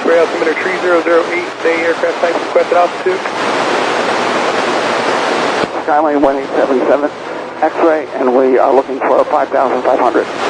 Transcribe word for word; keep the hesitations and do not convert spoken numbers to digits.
Gray altimeter three zero zero eight, say aircraft type requested altitude. Skylane one eight seven seven, X-ray, and we are looking for five thousand five hundred.